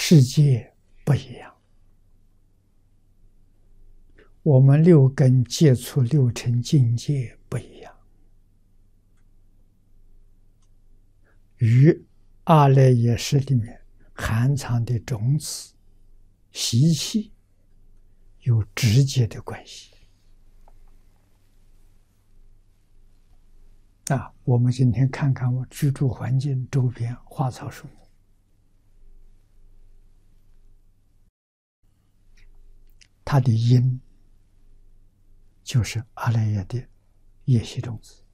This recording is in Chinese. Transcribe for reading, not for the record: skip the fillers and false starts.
世界不一样。我们六根接触六尘境界不一样，与阿赖耶识里面含藏的种子习气有直接的关系。我们今天看看我居住环境周边花草树木，它的因就是阿赖耶的业习种子。